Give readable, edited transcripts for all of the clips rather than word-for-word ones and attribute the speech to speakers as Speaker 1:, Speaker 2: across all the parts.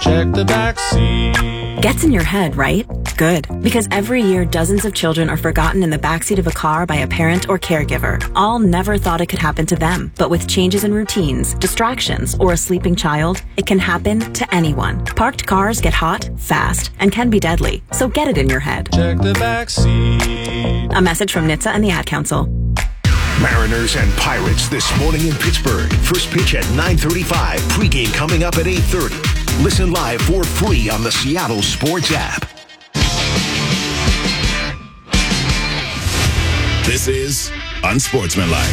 Speaker 1: Check the back seat.
Speaker 2: Gets in your head, right? Good. Because every year, dozens of children are forgotten in the backseat of a car by a parent or caregiver. All never thought it could happen to them. But with changes in routines, distractions, or a sleeping child, it can happen to anyone. Parked cars get hot, fast, and can be deadly. So get it in your head.
Speaker 1: Check the back seat.
Speaker 2: A message from NHTSA and the Ad Council.
Speaker 3: Mariners and Pirates this morning in Pittsburgh. First pitch at 9:35. Pregame coming up at 8:30. Listen live for free on the Seattle Sports app.
Speaker 4: This is Unsportsmanlike.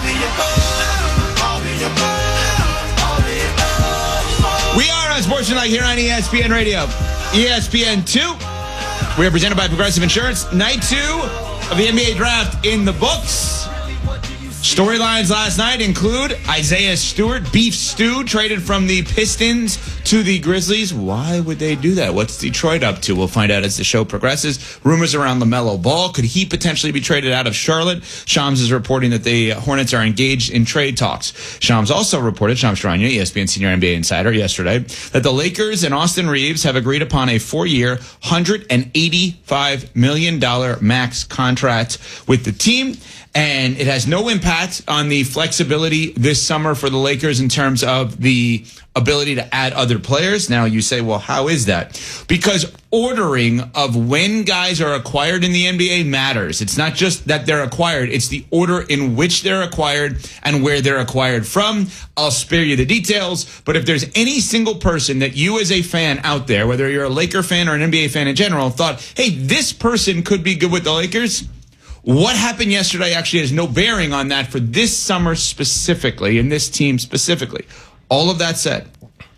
Speaker 5: We are Unsportsmanlike here on ESPN Radio. ESPN2. We are presented by Progressive Insurance. Night 2 of the NBA Draft in the books. Storylines last night include Isaiah Stewart, beef stew, traded from the Pistons to the Grizzlies. Why would they do that? What's Detroit up to? We'll find out as the show progresses. Rumors around LaMelo Ball. Could he potentially be traded out of Charlotte? Shams is reporting that the Hornets are engaged in trade talks. Shams also reported, Shams Charania, ESPN senior NBA insider, yesterday, that the Lakers and Austin Reeves have agreed upon a 4-year, $185 million max contract with the team. And it has no impact on the flexibility this summer for the Lakers in terms of the ability to add other players. Now you say, well, how is that? Because ordering of when guys are acquired in the NBA matters. It's not just that they're acquired. It's the order in which they're acquired and where they're acquired from. I'll spare you the details. But if there's any single person that you as a fan out there, whether you're a Laker fan or an NBA fan in general, thought, hey, this person could be good with the Lakers, what happened yesterday actually has no bearing on that for this summer specifically and this team specifically. All of that said,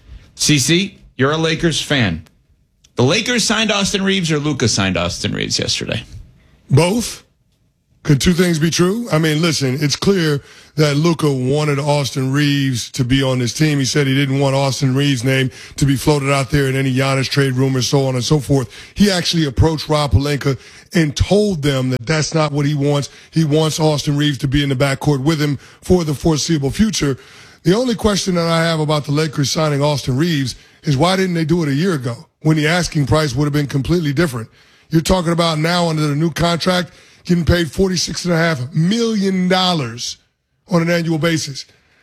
Speaker 5: CC, you're a Lakers fan. The Lakers signed Austin Reeves or Luka signed Austin Reeves yesterday?
Speaker 6: Both. Could two things be true? I mean, listen, it's clear that Luka wanted Austin Reeves to be on this team. He said he didn't want Austin Reeves' name to be floated out there in any Giannis trade rumors, so on and so forth. He actually approached Rob Pelinka and told them that that's not what he wants. He wants Austin Reeves to be in the backcourt with him for the foreseeable future. The only question that I have about the Lakers signing Austin Reeves is why didn't they do it a year ago when the asking price would have been completely different? You're talking about now under the new contract getting paid $46.5 million on an annual basis.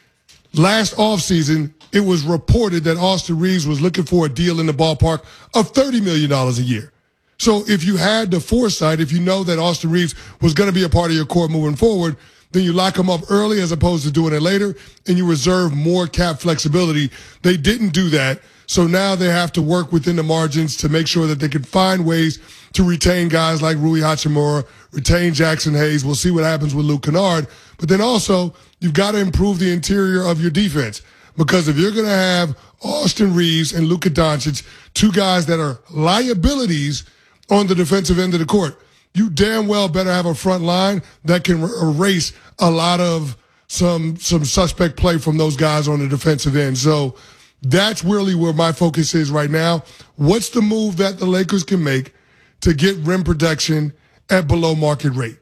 Speaker 6: Last offseason, it was reported that Austin Reeves was looking for a deal in the ballpark of $30 million a year. So if you had the foresight, if you know that Austin Reeves was going to be a part of your core moving forward, then you lock him up early as opposed to doing it later, and you reserve more cap flexibility. They didn't do that, so now they have to work within the margins to make sure that they can find ways to retain guys like Rui Hachimura, retain Jackson Hayes. We'll see what happens with Luke Kennard. But then also, you've got to improve the interior of your defense. Because if you're going to have Austin Reeves and Luka Doncic, two guys that are liabilities on the defensive end of the court, you damn well better have a front line that can erase a lot of some suspect play from those guys on the defensive end. So that's really where my focus is right now. What's the move that the Lakers can make to get rim protection at below market rate?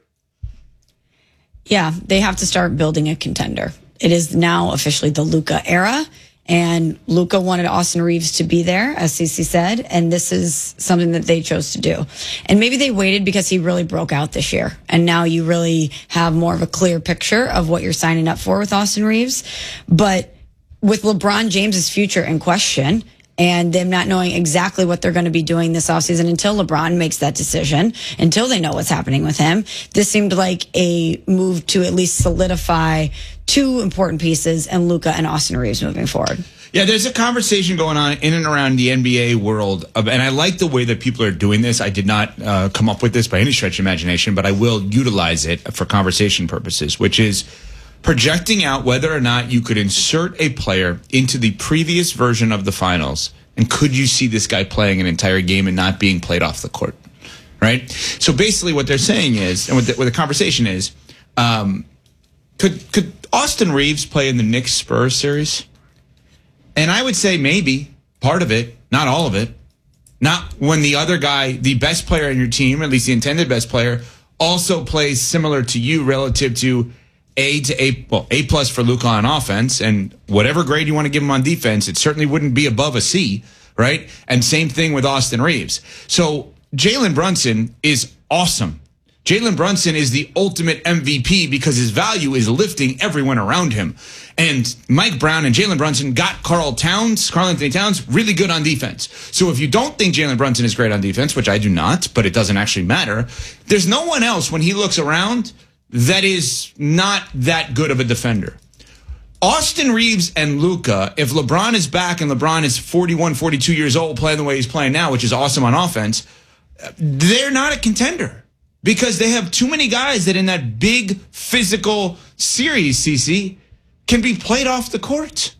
Speaker 7: Yeah, they have to start building a contender. It is now officially the Luka era, and Luka wanted Austin Reeves to be there, as CeCe said, and this is something that they chose to do. And maybe they waited because he really broke out this year, and now you really have more of a clear picture of what you're signing up for with Austin Reeves. But with LeBron James's future in question, and them not knowing exactly what they're going to be doing this offseason until LeBron makes that decision, until they know what's happening with him, this seemed like a move to at least solidify two important pieces in Luka and Austin Reeves moving forward.
Speaker 5: Yeah, there's a conversation going on in and around the NBA world, and I like the way that people are doing this. I did not come up with this by any stretch of imagination, but I will utilize it for conversation purposes, which is projecting out whether or not you could insert a player into the previous version of the finals, and could you see this guy playing an entire game and not being played off the court, right? So basically what they're saying is, and what the conversation is, could Austin Reeves play in the Knicks-Spurs series? And I would say maybe part of it, not all of it. Not when the other guy, the best player on your team, or at least the intended best player, also plays similar to you relative to A plus for Luka on offense, and whatever grade you want to give him on defense, it certainly wouldn't be above a C. right? And same thing with Austin Reeves. So Jalen Brunson is awesome. Jalen Brunson is the ultimate MVP because his value is lifting everyone around him. And Mike Brown and Jalen Brunson got Karl Anthony Towns, really good on defense. So if you don't think Jalen Brunson is great on defense, which I do not, but it doesn't actually matter, there's no one else when he looks around that is not that good of a defender. Austin Reeves and Luka, if LeBron is back and LeBron is 41, 42 years old playing the way he's playing now, which is awesome on offense, they're not a contender. Because they have too many guys that in that big physical series, CC, can be played off the court.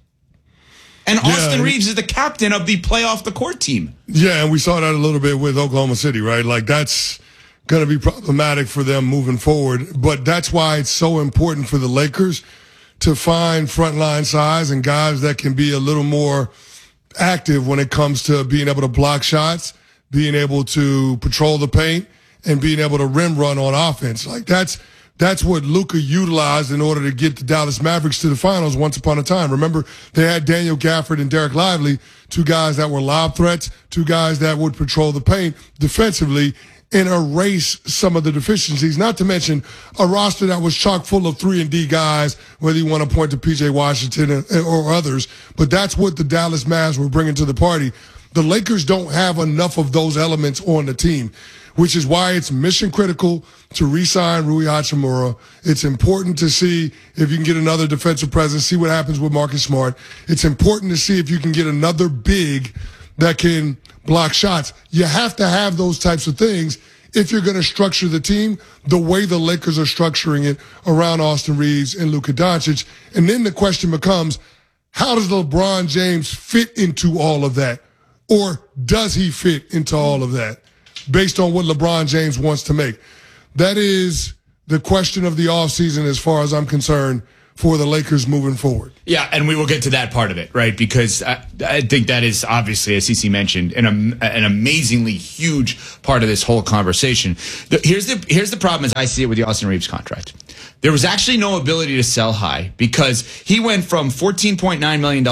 Speaker 5: And Austin Reeves is the captain of the play off the court team.
Speaker 6: Yeah, and we saw that a little bit with Oklahoma City, right? Like, that's going to be problematic for them moving forward. But that's why it's so important for the Lakers to find frontline size and guys that can be a little more active when it comes to being able to block shots, being able to patrol the paint, and being able to rim run on offense. Like, that's what Luka utilized in order to get the Dallas Mavericks to the finals once upon a time. Remember, they had Daniel Gafford and Derek Lively, two guys that were lob threats, two guys that would patrol the paint defensively and erase some of the deficiencies, not to mention a roster that was chock full of 3-and-D guys, whether you want to point to P.J. Washington or others. But that's what the Dallas Mavs were bringing to the party. The Lakers don't have enough of those elements on the team, which is why it's mission critical to re-sign Rui Hachimura. It's important to see if you can get another defensive presence, see what happens with Marcus Smart. It's important to see if you can get another big that can block shots. You have to have those types of things if you're going to structure the team the way the Lakers are structuring it around Austin Reeves and Luka Doncic. And then the question becomes, how does LeBron James fit into all of that? Or does he fit into all of that? Based on what LeBron James wants to make. That is the question of the offseason as far as I'm concerned for the Lakers moving forward.
Speaker 5: Yeah, and we will get to that part of it, right? Because I think that is obviously, as CC mentioned, an amazingly huge part of this whole conversation. Here's the problem as I see it with the Austin Reeves contract. There was actually no ability to sell high because he went from $14.9 million to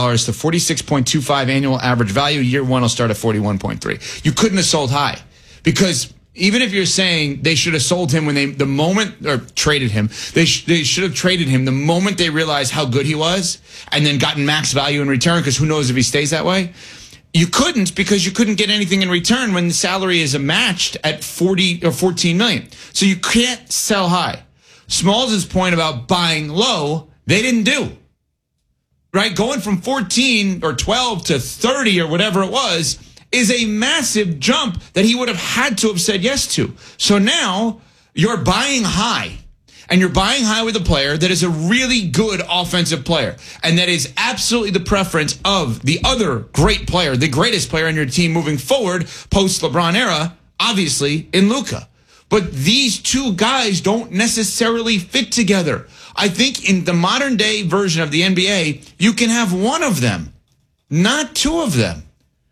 Speaker 5: $46.25 annual average value. Year one will start at $41.3. You couldn't have sold high. Because even if you're saying they should have sold him when traded him, they should have traded him the moment they realized how good he was and then gotten max value in return, because who knows if he stays that way. You couldn't, because you couldn't get anything in return when the salary is matched at 40 or 14 million. So you can't sell high. Smalls' point about buying low, they didn't do. Right? Going from 14 or 12 to 30 or whatever it was is a massive jump that he would have had to have said yes to. So now you're buying high, and you're buying high with a player that is a really good offensive player, and that is absolutely the preference of the other great player, the greatest player on your team moving forward post-LeBron era, obviously in Luka. But these two guys don't necessarily fit together. I think in the modern day version of the NBA, you can have one of them, not two of them.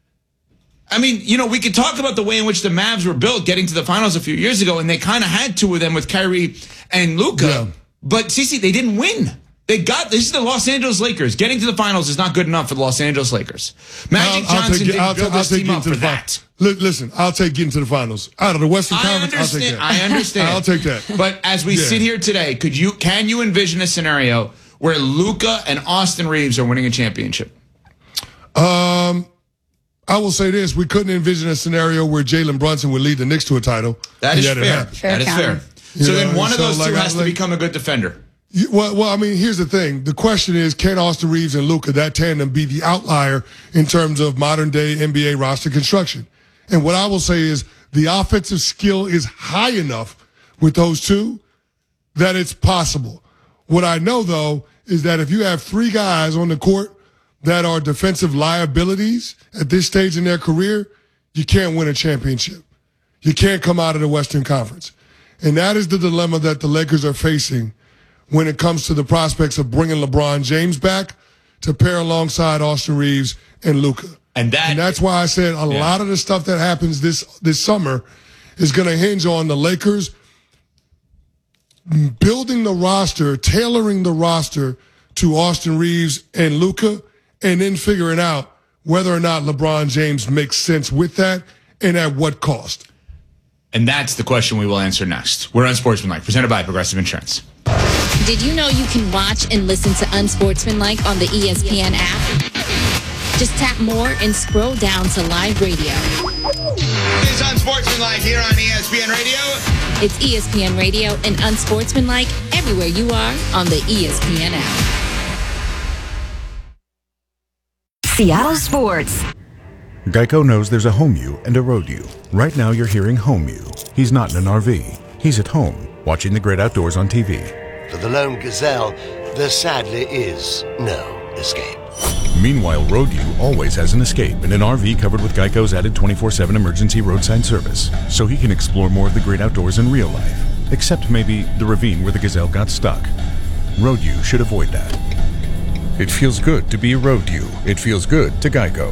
Speaker 5: I mean, we could talk about the way in which the Mavs were built getting to the finals a few years ago, and they kind of had two of them with Kyrie and Luka. Yeah. But, CC, they didn't win. This is the Los Angeles Lakers. Getting to the finals is not good enough for the Los Angeles Lakers. Magic Johnson didn't build this team up for that.
Speaker 6: Listen, I'll take getting to the finals. Out of the Western Conference, I'll take that.
Speaker 5: I understand.
Speaker 6: I'll take that.
Speaker 5: But as we sit here today, can you envision a scenario where Luka and Austin Reeves are winning a championship?
Speaker 6: I will say this. We couldn't envision a scenario where Jalen Brunson would lead the Knicks to a title.
Speaker 5: That is fair. That is fair. So then one of those two has to become a good defender.
Speaker 6: Well, I mean, here's the thing. The question is, can Austin Reeves and Luka, that tandem, be the outlier in terms of modern-day NBA roster construction? And what I will say is the offensive skill is high enough with those two that it's possible. What I know, though, is that if you have three guys on the court that are defensive liabilities at this stage in their career, you can't win a championship. You can't come out of the Western Conference. And that is the dilemma that the Lakers are facing when it comes to the prospects of bringing LeBron James back to pair alongside Austin Reeves and Luka. And that's why I said a lot of the stuff that happens this summer is going to hinge on the Lakers building the roster, tailoring the roster to Austin Reeves and Luka, and then figuring out whether or not LeBron James makes sense with that and at what cost.
Speaker 5: And that's the question we will answer next. We're Unsportsmanlike, presented by Progressive Insurance.
Speaker 8: Did you know you can watch and listen to Unsportsmanlike on the ESPN app? Just tap more and scroll down to live radio.
Speaker 5: It's Unsportsmanlike here on ESPN Radio.
Speaker 8: It's ESPN Radio and Unsportsmanlike everywhere you are on the ESPN app.
Speaker 2: Seattle Sports.
Speaker 9: Geico knows there's a home you and a road you. Right now you're hearing home you. He's not in an RV. He's at home, watching the great outdoors on TV.
Speaker 10: For the lone gazelle, there sadly is no escape.
Speaker 9: Meanwhile, road you always has an escape in an RV covered with Geico's added 24/7 emergency roadside service, so he can explore more of the great outdoors in real life, except maybe the ravine where the gazelle got stuck. Road you should avoid that. It feels good to be a road you. It feels good to Geico.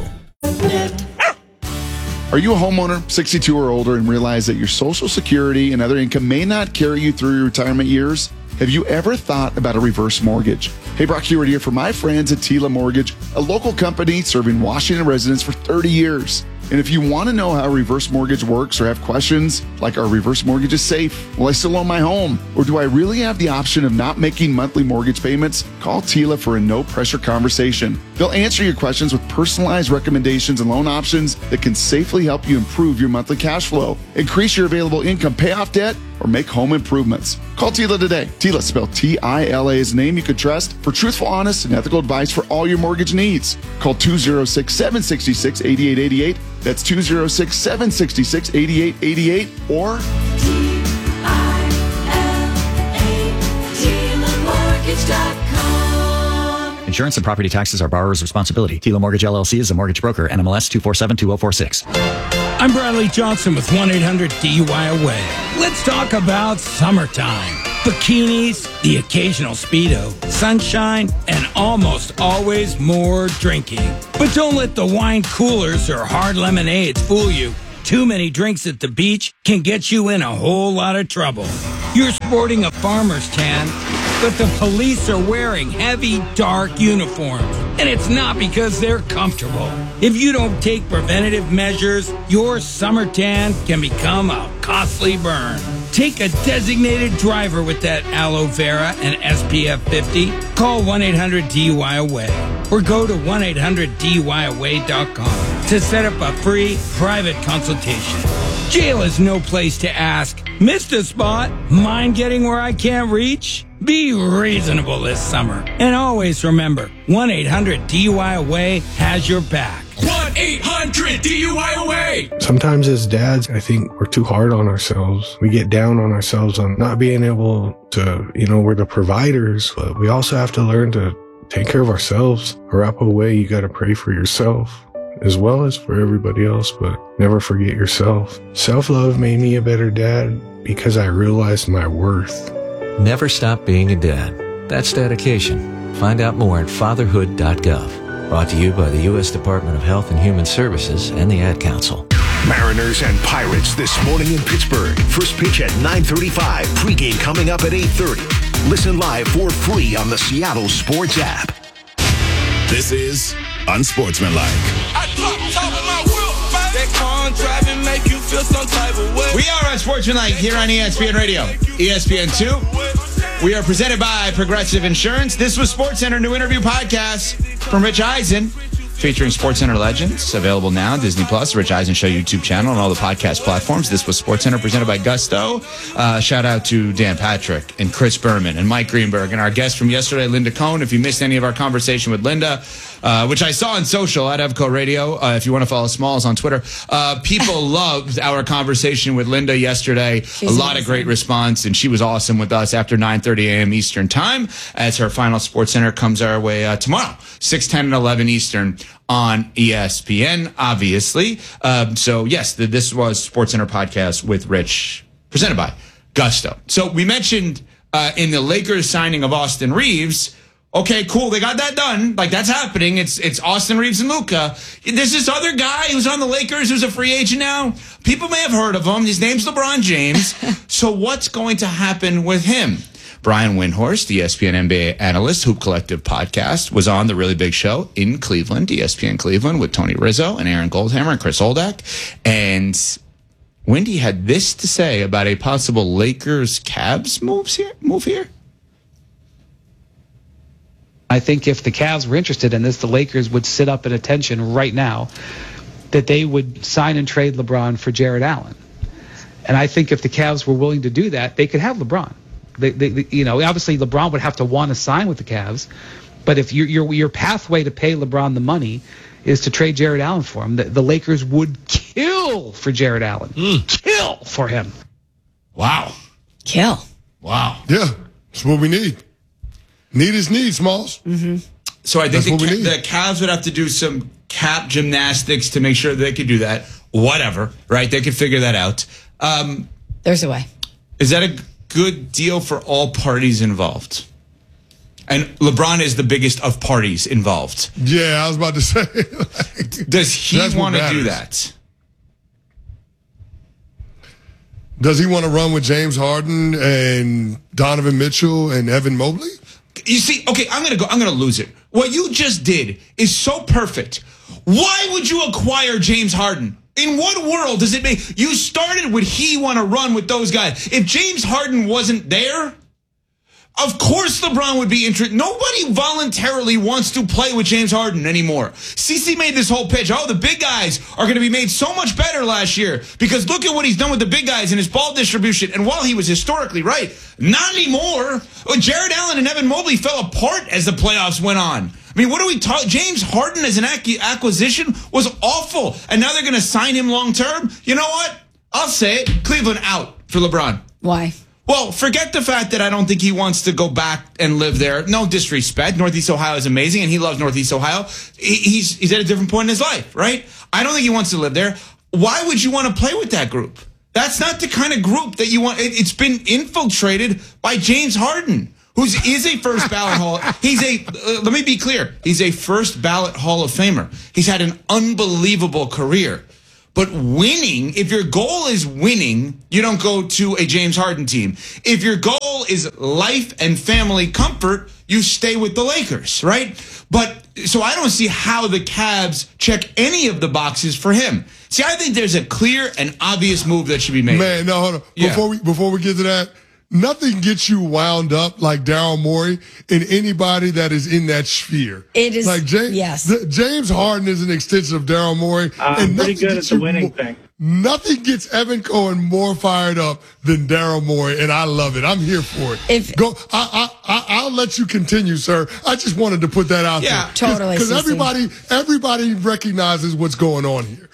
Speaker 11: Are you a homeowner, 62 or older, and realize that your Social Security and other income may not carry you through your retirement years? Have you ever thought about a reverse mortgage? Hey, Brock Stewart here for my friends at Tila Mortgage, a local company serving Washington residents for 30 years. And if you want to know how a reverse mortgage works or have questions like, are reverse mortgages safe? Will I still own my home? Or do I really have the option of not making monthly mortgage payments? Call Tila for a no-pressure conversation. They'll answer your questions with personalized recommendations and loan options that can safely help you improve your monthly cash flow, increase your available income, pay off debt, or make home improvements. Call Tila today. Tila, spelled T-I-L-A, is a name you can trust for truthful, honest, and ethical advice for all your mortgage needs. Call 206-766-8888. That's 206-766-8888 or
Speaker 12: Insurance and property taxes are borrower's responsibility. Tila Mortgage LLC is a mortgage broker. NMLS 2472046.
Speaker 13: I'm Bradley Johnson with 1-800-DUI-AWAY. Let's talk about summertime. Bikinis, the occasional Speedo, sunshine, and almost always more drinking. But don't let the wine coolers or hard lemonades fool you. Too many drinks at the beach can get you in a whole lot of trouble. You're sporting a farmer's tan, but the police are wearing heavy, dark uniforms. And it's not because they're comfortable. If you don't take preventative measures, your summer tan can become a costly burn. Take a designated driver with that aloe vera and SPF 50. Call 1-800-DUI-AWAY or go to 1-800-DUI-AWAY.com to set up a free private consultation. Jail is no place to ask, missed a spot? Mind getting where I can't reach? Be reasonable this summer. And always remember, 1-800-DUI-AWAY has your back.
Speaker 14: 1-800-DUI-AWAY! Sometimes as dads, I think we're too hard on ourselves. We get down on ourselves on not being able to, we're the providers, but we also have to learn to take care of ourselves. Arapahoe, you got to pray for yourself as well as for everybody else, but never forget yourself. Self-love made me a better dad because I realized my worth.
Speaker 15: Never stop being a dad. That's dedication. Find out more at fatherhood.gov. Brought to you by the U.S. Department of Health and Human Services and the Ad Council.
Speaker 3: Mariners and Pirates this morning in Pittsburgh. First pitch at 9:35. Pregame coming up at 8:30. Listen live for free on the Seattle Sports app.
Speaker 4: This is Unsportsmanlike.
Speaker 5: We are Unsportsmanlike here on ESPN Radio, ESPN2. We are presented by Progressive Insurance. This was SportsCenter new interview podcast from Rich Eisen, featuring SportsCenter legends. Available now on Disney Plus, Rich Eisen Show YouTube channel, and all the podcast platforms. This was SportsCenter presented by Gusto. Shout out to Dan Patrick and Chris Berman and Mike Greenberg and our guest from yesterday, Linda Cohn. If you missed any of our conversation with Linda, which I saw on social at Evco Radio, if you want to follow Smalls on Twitter, people loved our conversation with Linda yesterday. She's a lot of great response, and she was awesome with us after 9:30 a.m. Eastern time as her final SportsCenter comes our way tomorrow, 6, 10, and 11 Eastern on ESPN, obviously. So, yes, this was SportsCenter podcast with Rich, presented by Gusto. So we mentioned in the Lakers signing of Austin Reeves. Okay, cool. They got that done. Like, that's happening. It's Austin Reeves and Luka. There's this other guy who's on the Lakers who's a free agent now. People may have heard of him. His name's LeBron James. So what's going to happen with him? Brian Windhorst, ESPN NBA analyst, Hoop Collective podcast, was on the Really Big Show in Cleveland, ESPN Cleveland, with Tony Rizzo and Aaron Goldhammer and Chris Oldak. And Wendy had this to say about a possible Lakers-Cavs move here.
Speaker 16: I think if the Cavs were interested in this, the Lakers would sit up at attention right now that they would sign and trade LeBron for Jared Allen. And I think if the Cavs were willing to do that, they could have LeBron. Obviously LeBron would have to want to sign with the Cavs, but if your pathway to pay LeBron the money is to trade Jared Allen for him, the Lakers would kill for Jared Allen. Kill for him.
Speaker 5: Wow.
Speaker 7: Kill.
Speaker 5: Wow.
Speaker 6: Yeah, that's what we need. Need is need, Smalls.
Speaker 7: Mm-hmm.
Speaker 5: So I think the Cavs would have to do some cap gymnastics to make sure they could do that. Whatever, right? They could figure that out.
Speaker 7: There's a way.
Speaker 5: Is that a good deal for all parties involved? And LeBron is the biggest of parties involved.
Speaker 6: Yeah, I was about to say.
Speaker 5: Does he want to do that?
Speaker 6: Does he want to run with James Harden and Donovan Mitchell and Evan Mobley?
Speaker 5: You see, okay, I'm gonna lose it. What you just did is so perfect. Why would you acquire James Harden? In what world does it make? You started with he want to run with those guys. If James Harden wasn't there, of course LeBron would be interested. Nobody voluntarily wants to play with James Harden anymore. CC made this whole pitch. Oh, the big guys are going to be made so much better last year because look at what he's done with the big guys and his ball distribution. And while he was historically right, not anymore. Jared Allen and Evan Mobley fell apart as the playoffs went on. I mean, what do we talk? James Harden as an acquisition was awful. And now they're going to sign him long term. You know what? I'll say it. Cleveland out for LeBron.
Speaker 7: Why?
Speaker 5: Well, forget the fact that I don't think he wants to go back and live there. No disrespect. Northeast Ohio is amazing, and he loves Northeast Ohio. He's at a different point in his life, right? I don't think he wants to live there. Why would you want to play with that group? That's not the kind of group that you want. It's been infiltrated by James Harden, who is a first ballot Hall. Let me be clear. He's a first ballot Hall of Famer. He's had an unbelievable career. But winning, if your goal is winning, you don't go to a James Harden team. If your goal is life and family comfort, you stay with the Lakers, right? But so I don't see how the Cavs check any of the boxes for him. See, I think there's a clear and obvious move that should be made.
Speaker 6: Man, no, hold on.
Speaker 5: Yeah.
Speaker 6: Before we get to that, nothing gets you wound up like Daryl Morey and anybody that is in that sphere.
Speaker 7: It is
Speaker 6: like James Harden is an extension of Daryl Morey.
Speaker 17: I'm pretty good at the winning thing.
Speaker 6: Nothing gets Evan Cohen more fired up than Daryl Morey, and I love it. I'm here for it. I'll let you continue, sir. I just wanted to put that out there.
Speaker 7: Yeah, totally.
Speaker 6: Because everybody recognizes what's going on here.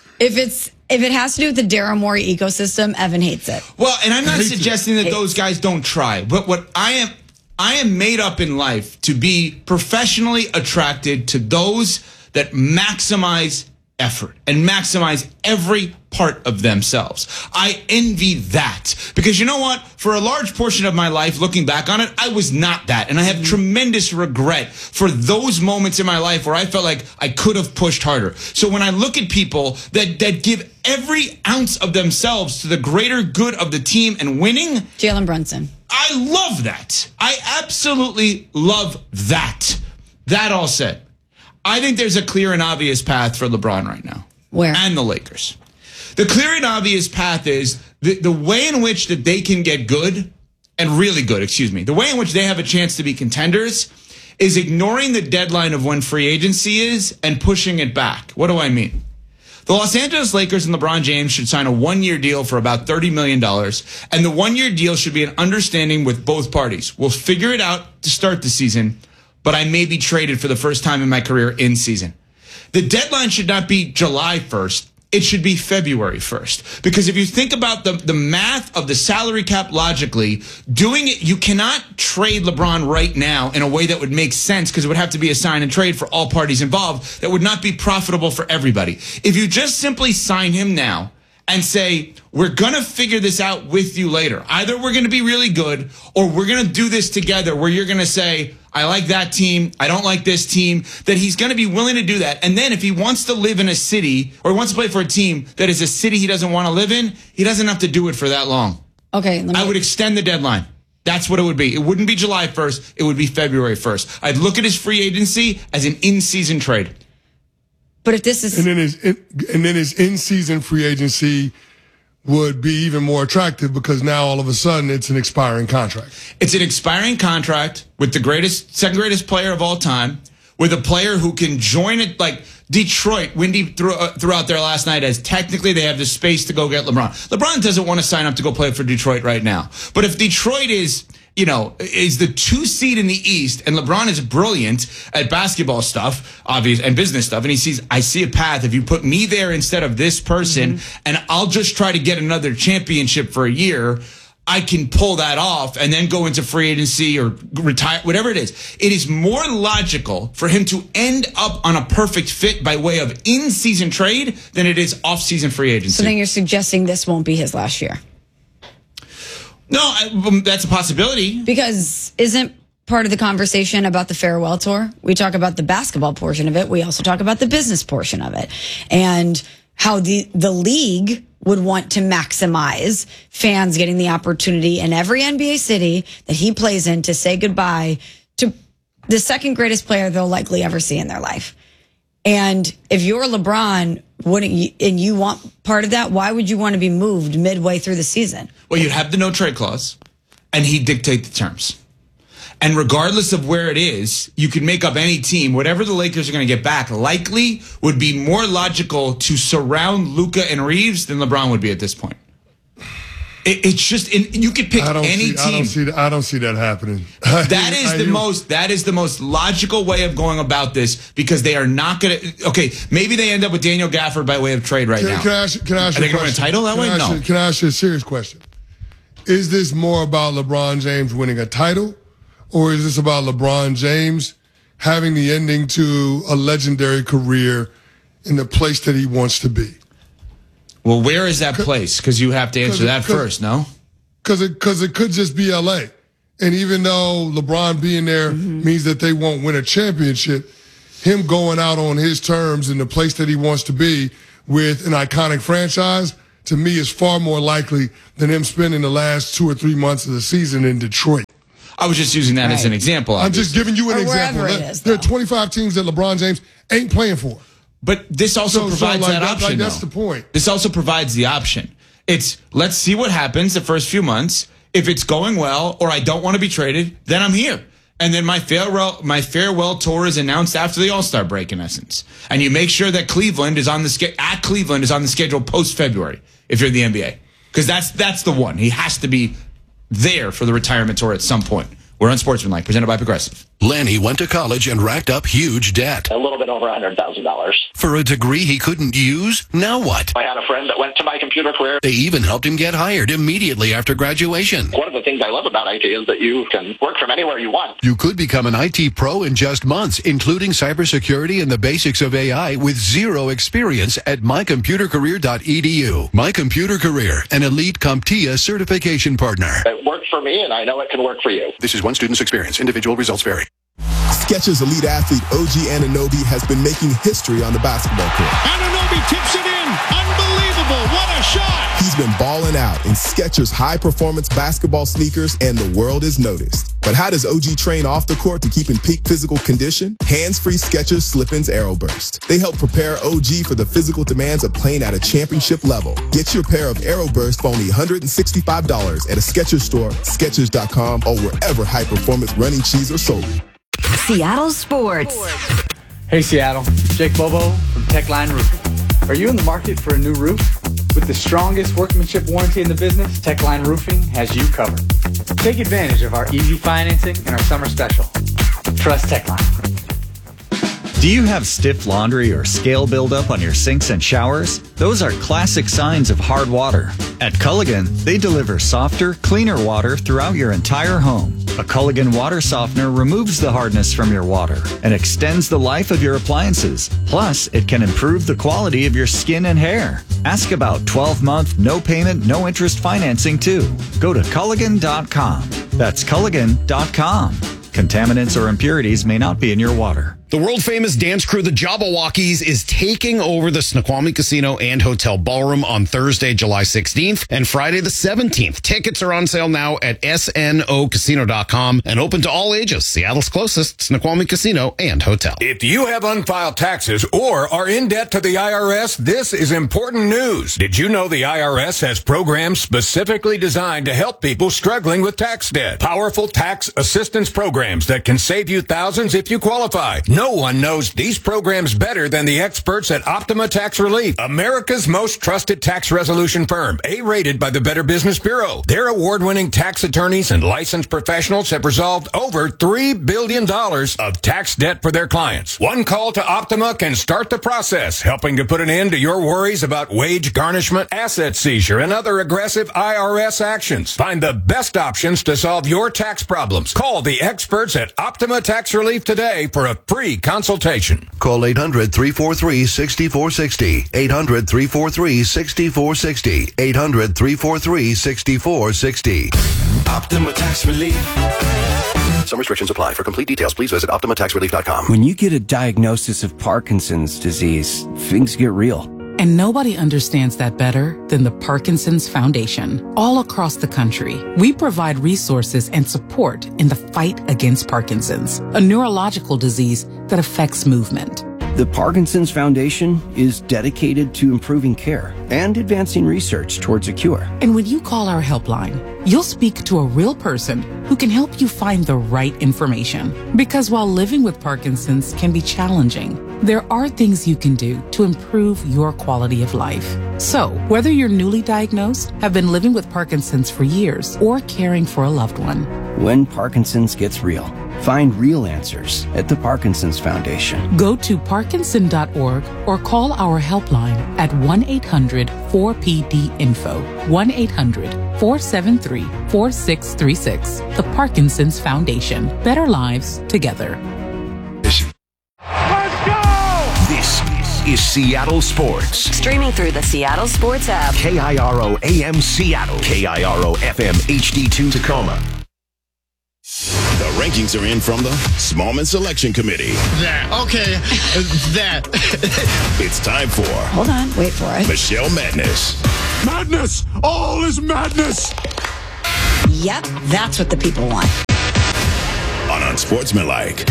Speaker 7: If it has to do with the Daryl Morey ecosystem, Evan hates it.
Speaker 5: Well, and I'm not suggesting that those guys don't try, but what I am made up in life to be professionally attracted to those that maximize effort and maximize every part of themselves. I envy that because you know what? For a large portion of my life, looking back on it, I was not that. And I have tremendous regret for those moments in my life where I felt like I could have pushed harder. So when I look at people that give every ounce of themselves to the greater good of the team and winning,
Speaker 7: Jalen Brunson.
Speaker 5: I love that. I absolutely love that. That all said, I think there's a clear and obvious path for LeBron right now.
Speaker 7: Where?
Speaker 5: And the Lakers. The clear and obvious path is the way in which that they can get good and really good, the way in which they have a chance to be contenders is ignoring the deadline of when free agency is and pushing it back. What do I mean? The Los Angeles Lakers and LeBron James should sign a one-year deal for about $30 million, and the one-year deal should be an understanding with both parties. We'll figure it out to start the season, but I may be traded for the first time in my career in season. The deadline should not be July 1st. It should be February 1st. Because if you think about the math of the salary cap logically, doing it, you cannot trade LeBron right now in a way that would make sense because it would have to be a sign and trade for all parties involved. That would not be profitable for everybody. If you just simply sign him now and say, we're going to figure this out with you later. Either we're going to be really good or we're going to do this together where you're going to say, I like that team, I don't like this team, that he's going to be willing to do that. And then if he wants to live in a city or he wants to play for a team that is a city he doesn't want to live in, he doesn't have to do it for that long.
Speaker 7: Okay.
Speaker 5: I would extend the deadline. That's what it would be. It wouldn't be July 1st. It would be February 1st. I'd look at his free agency as an in-season trade.
Speaker 7: But if this is...
Speaker 6: And then his in-season free agency would be even more attractive because now all of a sudden it's an expiring contract.
Speaker 5: It's an expiring contract with the second greatest player of all time, with a player who can join it like Detroit. Wendy threw out there last night as technically they have the space to go get LeBron. LeBron doesn't want to sign up to go play for Detroit right now. But if Detroit is the 2 seed in the East, and LeBron is brilliant at basketball stuff, obvious, and business stuff, and he sees, I see a path. If you put me there instead of this person, and I'll just try to get another championship for a year, I can pull that off and then go into free agency or retire, whatever it is. It is more logical for him to end up on a perfect fit by way of in-season trade than it is off-season free agency.
Speaker 7: So then you're suggesting this won't be his last year?
Speaker 5: No, that's a possibility.
Speaker 7: Because isn't part of the conversation about the farewell tour? We talk about the basketball portion of it. We also talk about the business portion of it. And how the league would want to maximize fans getting the opportunity in every NBA city that he plays in to say goodbye to the second greatest player they'll likely ever see in their life. And if you're LeBron, and you want part of that, why would you want to be moved midway through the season?
Speaker 5: Well, you'd have the no trade clause, and he'd dictate the terms. And regardless of where it is, you can make up any team. Whatever the Lakers are going to get back likely would be more logical to surround Luka and Reeves than LeBron would be at this point. It's just, you could pick any team.
Speaker 6: I don't see that happening.
Speaker 5: That is the most logical way of going about this, because they are not going to. Okay, maybe they end up with Daniel Gafford by way of trade now.
Speaker 6: Can I ask you
Speaker 5: are they going to win a title that way? No.
Speaker 6: Can I ask you a serious question? Is this more about LeBron James winning a title, or is this about LeBron James having the ending to a legendary career in the place that he wants to be?
Speaker 5: Well, where is that place? Because you have to answer that first, no?
Speaker 6: Because it could just be L.A. And even though LeBron being there means that they won't win a championship, him going out on his terms in the place that he wants to be with an iconic franchise, to me, is far more likely than him spending the last 2 or 3 months of the season in Detroit.
Speaker 5: I was just using that as an example.
Speaker 6: I'm just giving you an example. There are 25 teams that LeBron James ain't playing for.
Speaker 5: But this also provides that option.
Speaker 6: That's the point.
Speaker 5: This also provides the option. It's, let's see what happens the first few months. If it's going well, or I don't want to be traded, then I'm here. And then my farewell tour is announced after the All-Star break, in essence. And you make sure that Cleveland is on the schedule post-February if you're the NBA, because that's the one. He has to be there for the retirement tour at some point. We're on Sportsmanlike, presented by Progressive.
Speaker 3: Lanny went to college and racked up huge debt.
Speaker 18: A little bit over $100,000.
Speaker 3: For a degree he couldn't use? Now what?
Speaker 18: I had a friend that went to My Computer Career.
Speaker 3: They even helped him get hired immediately after graduation.
Speaker 18: One of the things I love about IT is that you can work from anywhere you want.
Speaker 3: You could become an IT pro in just months, including cybersecurity and the basics of AI with zero experience at mycomputercareer.edu. My Computer Career, an elite CompTIA certification partner.
Speaker 18: It worked for me, and I know it can work for you.
Speaker 3: This is one student's experience. Individual results vary.
Speaker 19: Skechers elite athlete OG Anunoby has been making history on the basketball court.
Speaker 1: Anunoby tips it in. Unbelievable. What a shot.
Speaker 19: He's been balling out in Skechers high-performance basketball sneakers, and the world has noticed. But how does OG train off the court to keep in peak physical condition? Hands-free Skechers Slip-ins Aeroburst. They help prepare OG for the physical demands of playing at a championship level. Get your pair of Aeroburst for only $165 at a Skechers store, Skechers.com, or wherever high-performance running shoes are sold.
Speaker 20: Seattle Sports.
Speaker 21: Hey Seattle, Jake Bobo from Techline Roofing. Are you in the market for a new roof? With the strongest workmanship warranty in the business, Techline Roofing has you covered. Take advantage of our easy financing and our summer special. Trust Techline.
Speaker 12: Do you have stiff laundry or scale buildup on your sinks and showers? Those are classic signs of hard water. At Culligan, they deliver softer, cleaner water throughout your entire home. A Culligan water softener removes the hardness from your water and extends the life of your appliances. Plus, it can improve the quality of your skin and hair. Ask about 12-month, no payment, no interest financing too. Go to Culligan.com. That's Culligan.com. Contaminants or impurities may not be in your water.
Speaker 8: The world-famous dance crew, the Jabberwockies, is taking over the Snoqualmie Casino and Hotel Ballroom on Thursday, July 16th and Friday the 17th. Tickets are on sale now at snocasino.com and open to all ages. Seattle's closest Snoqualmie Casino and Hotel.
Speaker 22: If you have unfiled taxes or are in debt to the IRS, this is important news. Did you know the IRS has programs specifically designed to help people struggling with tax debt? Powerful tax assistance programs that can save you thousands if you qualify. No one knows these programs better than the experts at Optima Tax Relief, America's most trusted tax resolution firm, A-rated by the Better Business Bureau. Their award-winning tax attorneys and licensed professionals have resolved over $3 billion of tax debt for their clients. One call to Optima can start the process, helping to put an end to your worries about wage garnishment, asset seizure, and other aggressive IRS actions. Find the best options to solve your tax problems. Call the experts at Optima Tax Relief today for a free consultation.
Speaker 3: Call 800-343-6460. 800-343-6460. 800-343-6460.
Speaker 23: Optima Tax Relief.
Speaker 3: Some restrictions apply. For complete details, please visit OptimaTaxRelief.com.
Speaker 24: When you get a diagnosis of Parkinson's disease, things get real.
Speaker 25: And nobody understands that better than the Parkinson's Foundation. All across the country, we provide resources and support in the fight against Parkinson's, a neurological disease that affects movement.
Speaker 24: The Parkinson's Foundation is dedicated to improving care and advancing research towards a cure.
Speaker 25: And when you call our helpline, you'll speak to a real person who can help you find the right information. Because while living with Parkinson's can be challenging, there are things you can do to improve your quality of life. So, whether you're newly diagnosed, have been living with Parkinson's for years, or caring for a loved one,
Speaker 24: when Parkinson's gets real, find real answers at the Parkinson's Foundation.
Speaker 25: Go to parkinson.org or call our helpline at 1-800-4PD-INFO, 1-800-473-4636. The Parkinson's Foundation. Better lives together.
Speaker 23: This is Seattle Sports.
Speaker 20: Streaming through the Seattle Sports app.
Speaker 23: KIRO AM Seattle. KIRO FM HD2 Tacoma.
Speaker 4: The rankings are in from the Smallman Selection Committee.
Speaker 1: That.
Speaker 4: It's time for...
Speaker 7: Hold on, wait for it.
Speaker 4: Michelle Madness.
Speaker 1: Madness! All is madness!
Speaker 7: Yep, that's what the people want.
Speaker 4: On Unsportsmanlike.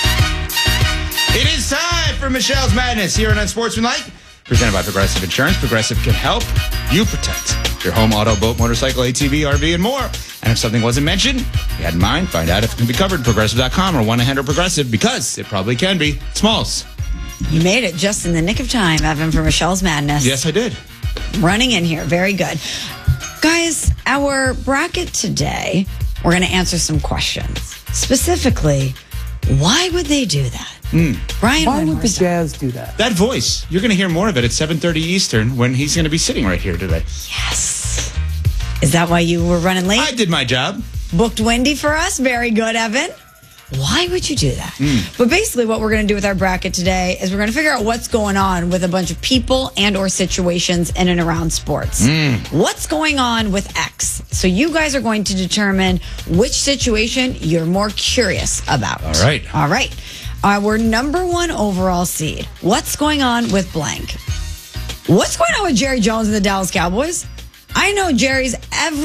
Speaker 5: It is time for Michelle's Madness here on Unsportsmanlike. Presented by Progressive Insurance. Progressive can help you protect your home, auto, boat, motorcycle, ATV, RV, and more. And if something wasn't mentioned, you had in mind, find out if it can be covered. Progressive.com or 1-800-PROGRESSIVE, because it probably can be. Smalls.
Speaker 7: You made it just in the nick of time, Evan, for Michelle's Madness.
Speaker 5: Yes, I did.
Speaker 7: Running in here. Very good. Guys, our bracket today, we're going to answer some questions. Specifically, why would they do that? Brian,
Speaker 16: why would the Jazz do that?
Speaker 5: That voice. You're going to hear more of it at 7:30 Eastern when he's going to be sitting right here today.
Speaker 7: Yes. Is that why you were running late?
Speaker 5: I did my job.
Speaker 7: Booked Wendy for us. Very good, Evan. Why would you do that? But basically what we're going to do with our bracket today is we're going to figure out what's going on with a bunch of people and or situations in and around sports. What's going on with X? So you guys are going to determine which situation you're more curious about.
Speaker 5: All right.
Speaker 7: All right. We're number one overall seed. What's going on with blank? What's going on with Jerry Jones and the Dallas Cowboys? I know Jerry's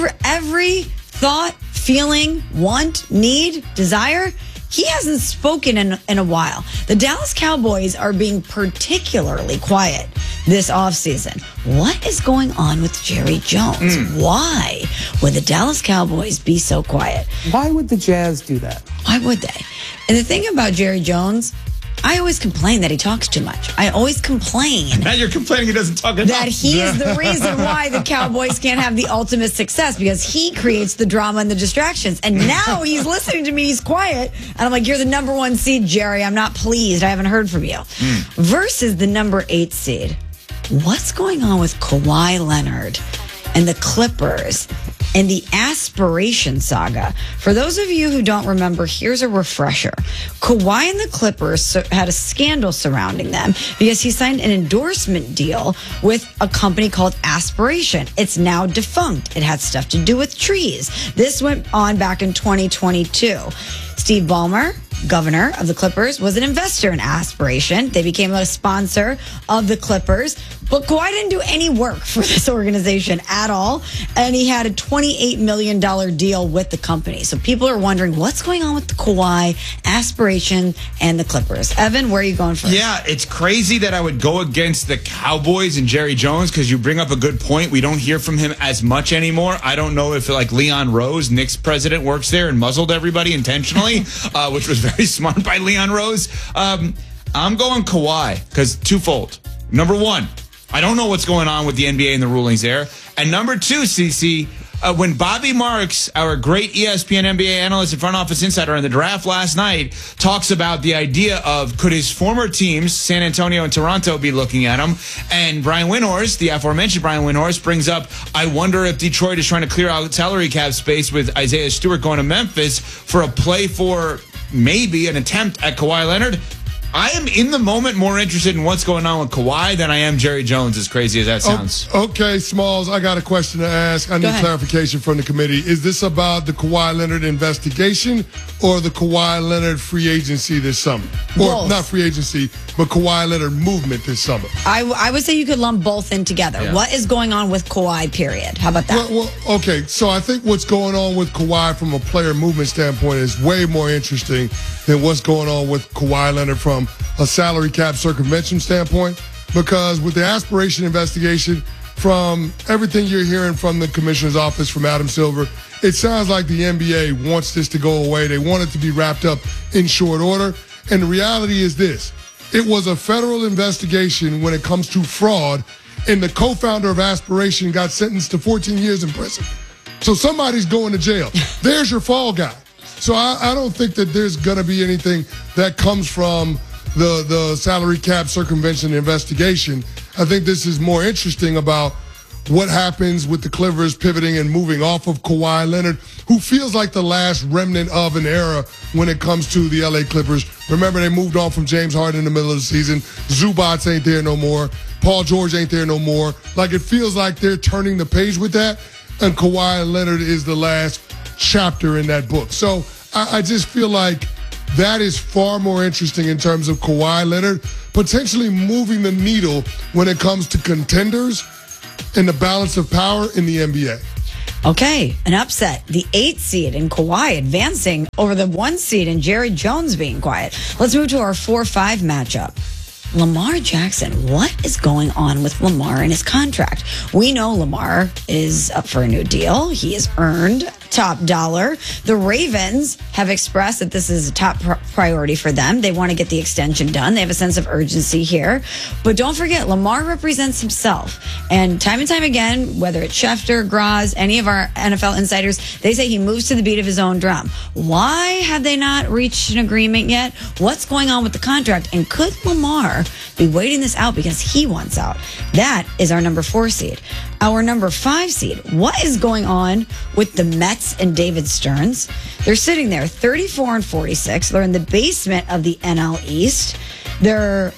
Speaker 7: every thought, feeling, want, need, desire. He hasn't spoken in a while. The Dallas Cowboys are being particularly quiet this offseason. What is going on with Jerry Jones? Why would the Dallas Cowboys be so quiet?
Speaker 16: Why would the Jazz do that?
Speaker 7: Why would they? And the thing about Jerry Jones, I always complain that he talks too much. I always complain.
Speaker 5: Now you're complaining he doesn't talk enough.
Speaker 7: That he is the reason why the Cowboys can't have the ultimate success, because he creates the drama and the distractions. And now he's listening to me. He's quiet. And I'm like, you're the number one seed, Jerry. I'm not pleased. I haven't heard from you. Versus the number 8 seed. What's going on with Kawhi Leonard and the Clippers and the aspiration saga? For those of you who don't remember, here's a refresher. Kawhi and the Clippers had a scandal surrounding them because he signed an endorsement deal with a company called Aspiration. It's now defunct. It had stuff to do with trees. This went on back in 2022. Steve Ballmer, governor of the Clippers, was an investor in Aspiration. They became a sponsor of the Clippers. But Kawhi didn't do any work for this organization at all. And he had a $28 million deal with the company. So people are wondering what's going on with the Kawhi, Aspiration, and the Clippers. Evan, where are you going first?
Speaker 5: Yeah, it's crazy that I would go against the Cowboys and Jerry Jones because you bring up a good point. We don't hear from him as much anymore. I don't know if like Leon Rose, Knicks president, works there and muzzled everybody intentionally, which was very smart by Leon Rose. I'm going Kawhi because twofold. Number one, I don't know what's going on with the NBA and the rulings there. And number two, CC, when Bobby Marks, our great ESPN NBA analyst and front office insider on the draft last night, talks about the idea of could his former teams, San Antonio and Toronto, be looking at him? And Brian Windhorst, the aforementioned Brian Windhorst, brings up, I wonder if Detroit is trying to clear out salary cap space with Isaiah Stewart going to Memphis for a play for maybe an attempt at Kawhi Leonard. I am in the moment more interested in what's going on with Kawhi than I am Jerry Jones, as crazy as that sounds.
Speaker 6: Okay, Smalls, I got a question to ask. I need clarification from the committee. Is this about the Kawhi Leonard investigation or the Kawhi Leonard free agency this summer? Or not free agency, but Kawhi Leonard movement this summer?
Speaker 7: I would say you could lump both in together. Yeah. What is going on with Kawhi, period? How about that?
Speaker 6: Well, okay, so I think what's going on with Kawhi from a player movement standpoint is way more interesting than what's going on with Kawhi Leonard from a salary cap circumvention standpoint, because with the Aspiration investigation, from everything you're hearing from the commissioner's office, from Adam Silver, it sounds like the NBA wants this to go away. They want it to be wrapped up in short order. And the reality is this. It was a federal investigation when it comes to fraud, and the co-founder of Aspiration got sentenced to 14 years in prison. So somebody's going to jail. There's your fall guy. So I don't think that there's going to be anything that comes from the salary cap circumvention investigation. I think this is more interesting about what happens with the Clippers pivoting and moving off of Kawhi Leonard, who feels like the last remnant of an era when it comes to the LA Clippers. Remember, they moved on from James Harden in the middle of the season. Zubats ain't there no more. Paul George ain't there no more. Like, it feels like they're turning the page with that, and Kawhi Leonard is the last chapter in that book. So I just feel like that is far more interesting in terms of Kawhi Leonard potentially moving the needle when it comes to contenders and the balance of power in the NBA.
Speaker 7: Okay, an upset. The 8th seed in Kawhi advancing over the 1 seed and Jerry Jones being quiet. Let's move to our 4-5 matchup. Lamar Jackson, what is going on with Lamar and his contract? We know Lamar is up for a new deal. He has earned top dollar. The Ravens have expressed that this is a top priority for them. They want to get the extension done. They have a sense of urgency here. But don't forget, Lamar represents himself. And time again, whether it's Schefter, Graz, any of our NFL insiders, they say he moves to the beat of his own drum. Why have they not reached an agreement yet? What's going on with the contract? And could Lamar be waiting this out because he wants out? That is our number 4 seed. Our number 5 seed, what is going on with the Mets and David Stearns? They're sitting there 34-46. They're in the basement of the NL East. They're,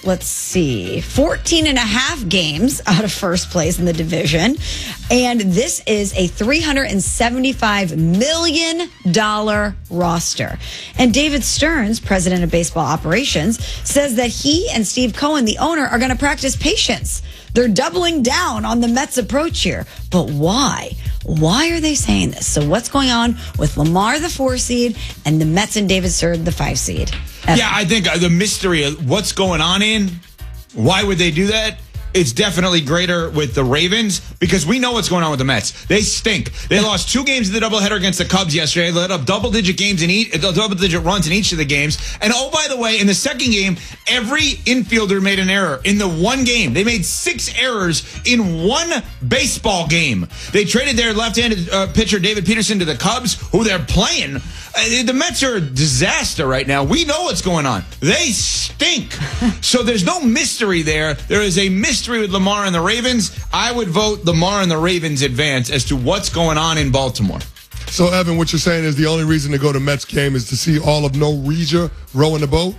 Speaker 7: 14 and a half games out of first place in the division. And this is a $375 million roster. And David Stearns, president of baseball operations, says that he and Steve Cohen, the owner, are going to practice patience. They're doubling down on the Mets' approach here. But why? Why are they saying this? So what's going on with Lamar, the 4 seed, and the Mets and David Stearns, the 5 seed?
Speaker 5: Yeah, I think the mystery of what's going on why would they do that? It's definitely greater with the Ravens because we know what's going on with the Mets. They stink. They lost 2 games in the doubleheader against the Cubs yesterday. They let up double-digit runs in each of the games. And oh, by the way, in the second game, every infielder made an error in the one game. They made 6 errors in one baseball game. They traded their left-handed pitcher David Peterson to the Cubs, who they're playing. The Mets are a disaster right now. We know what's going on. They stink. So there's no mystery there. There is a mystery with Lamar and the Ravens. I would vote Lamar and the Ravens advance as to what's going on in Baltimore.
Speaker 6: So, Evan, what you're saying is the only reason to go to Mets game is to see all of Norwegia rowing the boat?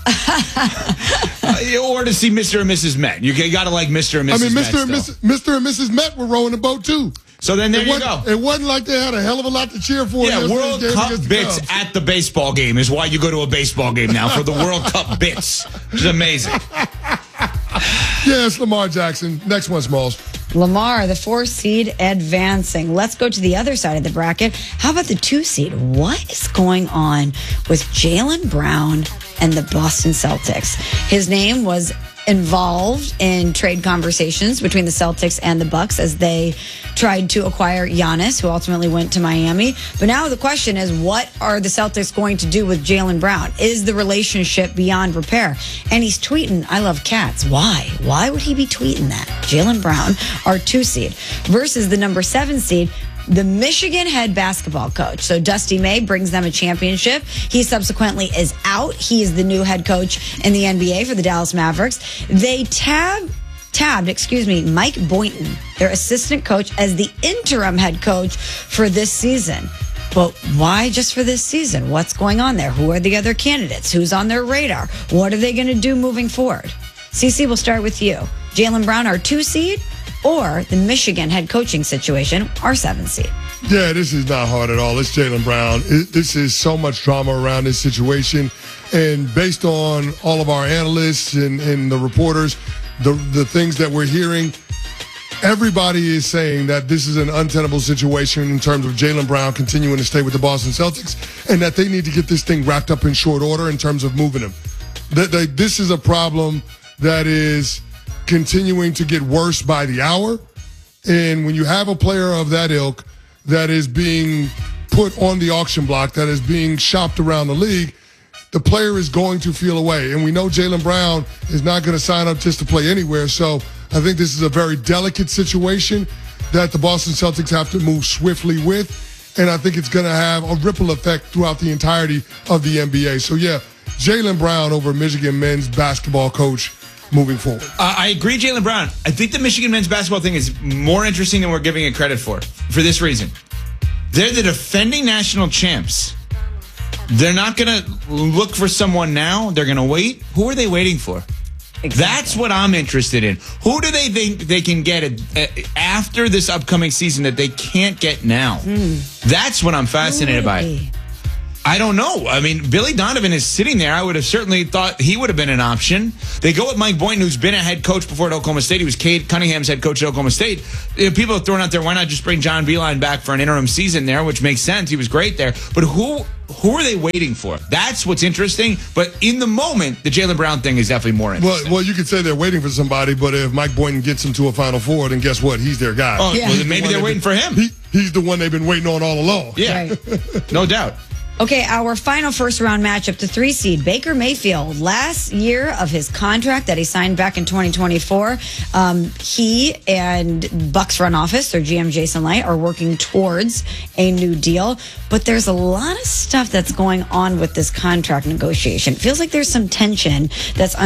Speaker 5: Or to see Mr. and Mrs. Met. You got to like Mr. and Mrs. Met.
Speaker 6: Mr. and Mrs. Met were rowing the boat, too.
Speaker 5: So then there you go.
Speaker 6: It wasn't like they had a hell of a lot to cheer for.
Speaker 5: Yeah, World Cup bits at the baseball game is why you go to a baseball game now, for the World Cup bits, which is amazing.
Speaker 6: Yeah, it's Lamar Jackson. Next one, Smalls.
Speaker 7: Lamar, the 4 seed, advancing. Let's go to the other side of the bracket. How about the 2 seed? What is going on with Jaylen Brown and the Boston Celtics? His name was involved in trade conversations between the Celtics and the Bucks as they tried to acquire Giannis, who ultimately went to Miami. But now the question is, what are the Celtics going to do with Jaylen Brown? Is the relationship beyond repair? And he's tweeting, "I love cats." Why? Why would he be tweeting that? Jaylen Brown, our 2 seed, versus the number 7 seed, the Michigan head basketball coach. So Dusty May brings them a championship. He subsequently is out. He is the new head coach in the NBA for the Dallas Mavericks. They tabbed Mike Boynton, their assistant coach, as the interim head coach for this season. But why just for this season? What's going on there? Who are the other candidates? Who's on their radar? What are they going to do moving forward? CC, we'll start with you. Jaylen Brown, our 2 seed, or the Michigan head coaching situation, our 7 seed?
Speaker 6: Yeah, this is not hard at all. It's Jaylen Brown. This is so much drama around this situation. And based on all of our analysts and the reporters, the things that we're hearing, everybody is saying that this is an untenable situation in terms of Jaylen Brown continuing to stay with the Boston Celtics, and that they need to get this thing wrapped up in short order in terms of moving him. This is a problem that is continuing to get worse by the hour. And when you have a player of that ilk that is being put on the auction block, that is being shopped around the league, the player is going to feel away. And we know Jaylen Brown is not going to sign up just to play anywhere. So I think this is a very delicate situation that the Boston Celtics have to move swiftly with. And I think it's going to have a ripple effect throughout the entirety of the NBA. So, yeah, Jaylen Brown over Michigan men's basketball coach moving forward.
Speaker 5: I agree, Jaylen Brown. I think the Michigan men's basketball thing is more interesting than we're giving it credit for this reason. They're the defending national champs. They're not going to look for someone now. They're going to wait. Who are they waiting for? Exactly. That's what I'm interested in. Who do they think they can get after this upcoming season that they can't get now? That's what I'm fascinated by. I don't know. I mean, Billy Donovan is sitting there. I would have certainly thought he would have been an option. They go with Mike Boynton, who's been a head coach before at Oklahoma State. He was Cade Cunningham's head coach at Oklahoma State. People have thrown out there, why not just bring John Beilein back for an interim season there, which makes sense. He was great there. But who are they waiting for? That's what's interesting. But in the moment, the Jaylen Brown thing is definitely more interesting.
Speaker 6: Well, you could say they're waiting for somebody, but if Mike Boynton gets them to a Final Four, then guess what? He's their guy.
Speaker 5: Oh, yeah. Well, then maybe they're waiting for him.
Speaker 6: He's the one they've been waiting on all along.
Speaker 5: Yeah, right. No doubt.
Speaker 7: Okay, our final first-round matchup, the 3 seed, Baker Mayfield. Last year of his contract that he signed back in 2024, he and Bucks front office, their GM Jason Light, are working towards a new deal. But there's a lot of stuff that's going on with this contract negotiation. It feels like there's some tension that's